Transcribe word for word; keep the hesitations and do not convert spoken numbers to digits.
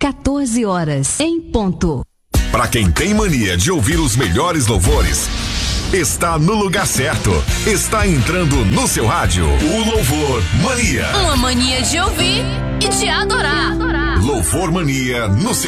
quatorze horas, em ponto. Para quem tem mania de ouvir os melhores louvores, está no lugar certo. Está entrando no seu rádio o Louvor Mania. Uma mania de ouvir e de adorar. Louvor Mania no seu